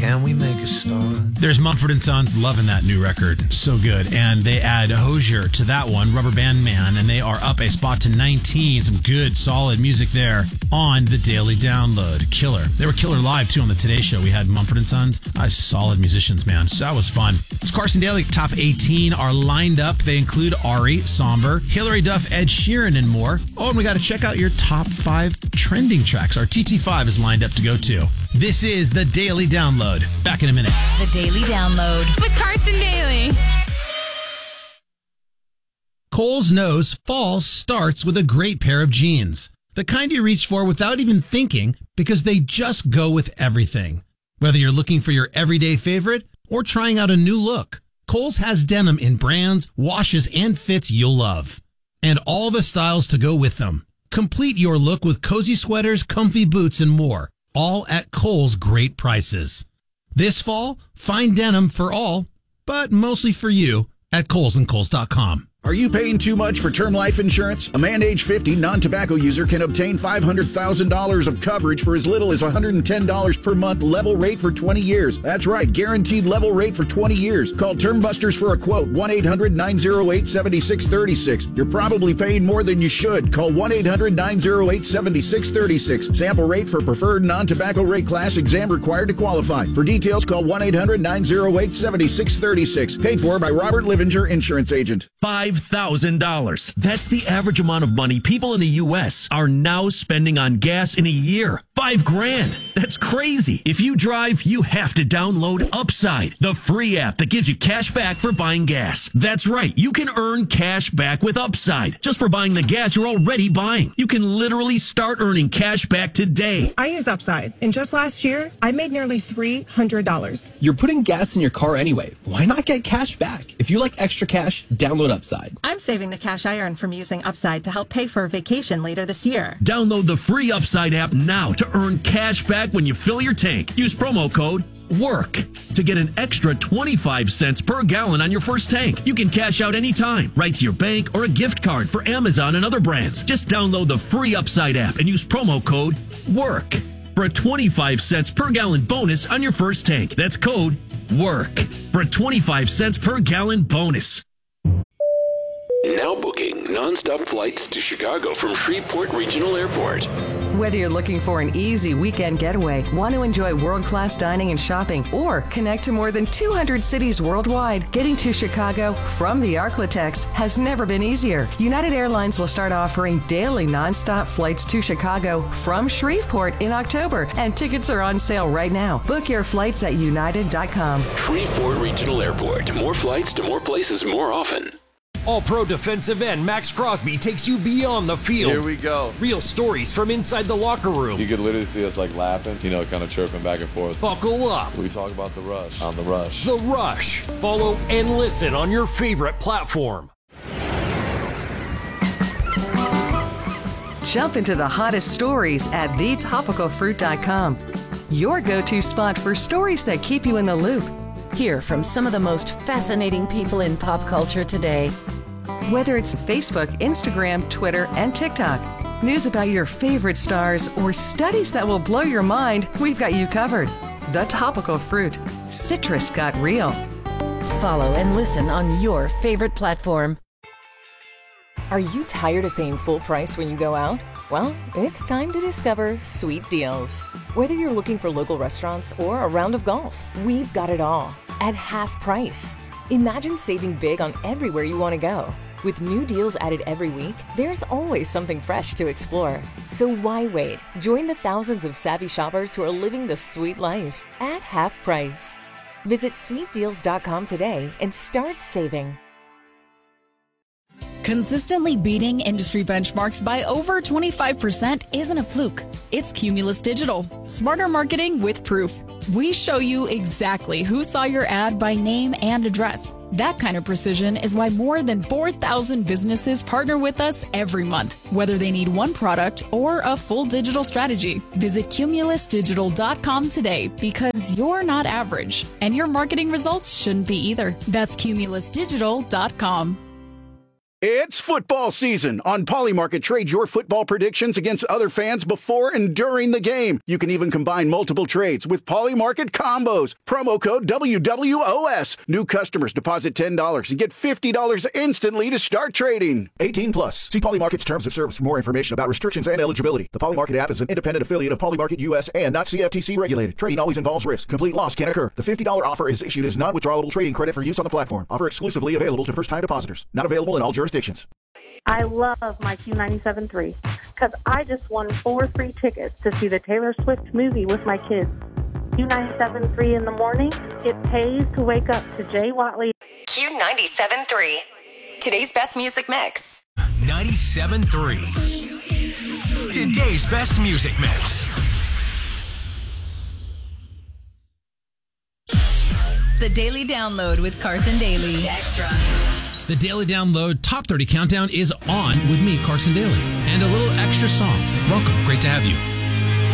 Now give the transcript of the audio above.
can we make a start? There's Mumford & Sons, loving that new record. So good. And they add Hozier to that one, Rubber Band Man, and they are up a spot to 19. Some good, solid music there on the Daily Download. Killer. They were killer live, too, on the Today Show. We had Mumford & Sons. Solid musicians, man. So that was fun. It's Carson Daily. Top 18 are lined up. They include Ari, Somber, Hillary Duff, Ed Sheeran, and more. Oh, and we got to check out your top 5 trending tracks. Our TT5 is lined up to go to. This is the Daily Download. Back in a minute. The Daily Download with Carson Daly. Kohl's knows fall starts with a great pair of jeans. The kind you reach for without even thinking because they just go with everything. Whether you're looking for your everyday favorite or trying out a new look, Kohl's has denim in brands, washes, and fits you'll love. And all the styles to go with them. Complete your look with cozy sweaters, comfy boots, and more. All at Kohl's great prices. This fall, find denim for all, but mostly for you at Kohl's and Kohl's.com. Are you paying too much for term life insurance? A man age 50 non-tobacco user can obtain $500,000 of coverage for as little as $110 per month, level rate for 20 years. That's right, guaranteed level rate for 20 years. Call Term Busters for a quote, 1-800-908-7636. You're probably paying more than you should. Call 1-800-908-7636. Sample rate for preferred non-tobacco rate class, exam required to qualify. For details, call 1-800-908-7636. Paid for by Robert Livinger, Insurance Agent. $5,000. That's the average amount of money people in the U.S. are now spending on gas in a year. $5,000. That's crazy. If you drive, you have to download Upside, the free app that gives you cash back for buying gas. That's right. You can earn cash back with Upside just for buying the gas you're already buying. You can literally start earning cash back today. I use Upside, and just last year, I made nearly $300. You're putting gas in your car anyway. Why not get cash back? If you like extra cash, download Upside. I'm saving the cash I earn from using Upside to help pay for a vacation later this year. Download the free Upside app now to earn cash back when you fill your tank. Use promo code WORK to get an extra 25 cents per gallon on your first tank. You can cash out anytime, right to your bank or a gift card for Amazon and other brands. Just download the free Upside app and use promo code WORK for a 25 cents per gallon bonus on your first tank. That's code WORK for a 25 cents per gallon bonus. Now booking nonstop flights to Chicago from Shreveport Regional Airport. Whether you're looking for an easy weekend getaway, want to enjoy world-class dining and shopping, or connect to more than 200 cities worldwide, getting to Chicago from the Arklatex has never been easier. United Airlines will start offering daily nonstop flights to Chicago from Shreveport in October, and tickets are on sale right now. Book your flights at united.com. Shreveport Regional Airport. More flights to more places more often. All-Pro defensive end Max Crosby takes you beyond the field. Here we go. Real stories from inside the locker room. You could literally see us like laughing, kind of chirping back and forth. Buckle up. We talk about The Rush on The Rush. The Rush. Follow and listen on your favorite platform. Jump into the hottest stories at thetopicalfruit.com. Your go-to spot for stories that keep you in the loop. Hear from some of the most fascinating people in pop culture today. Whether it's Facebook, Instagram, Twitter, and TikTok, news about your favorite stars, or studies that will blow your mind, we've got you covered. The Topical Fruit. Citrus got real. Follow and listen on your favorite platform. Are you tired of paying full price when you go out? Well, it's time to discover Sweet Deals. Whether you're looking for local restaurants or a round of golf, we've got it all at half price. Imagine saving big on everywhere you want to go. With new deals added every week, there's always something fresh to explore. So why wait? Join the thousands of savvy shoppers who are living the sweet life at half price. Visit sweetdeals.com today and start saving. Consistently beating industry benchmarks by over 25% isn't a fluke. It's Cumulus Digital. Smarter marketing with proof. We show you exactly who saw your ad by name and address. That kind of precision is why more than 4,000 businesses partner with us every month, whether they need one product or a full digital strategy. Visit cumulusdigital.com today because you're not average, and your marketing results shouldn't be either. That's cumulusdigital.com. It's football season. On Polymarket, trade your football predictions against other fans before and during the game. You can even combine multiple trades with Polymarket combos. Promo code WWOS. New customers deposit $10 and get $50 instantly to start trading. 18 plus. See Polymarket's terms of service for more information about restrictions and eligibility. The Polymarket app is an independent affiliate of Polymarket US and not CFTC regulated. Trading always involves risk. Complete loss can occur. The $50 offer is issued as non-withdrawable trading credit for use on the platform. Offer exclusively available to first-time depositors. Not available in all jurisdictions. I love my Q97.3 because I just won 4 free tickets to see the Taylor Swift movie with my kids. Q97.3 in the morning, it pays to wake up to Jay Watley. Q97.3, today's best music mix. 97.3, today's best music mix. The Daily Download with Carson Daly. Extra. The Daily Download Top 30 Countdown is on with me, Carson Daly, and a little extra song. Welcome. Great to have you.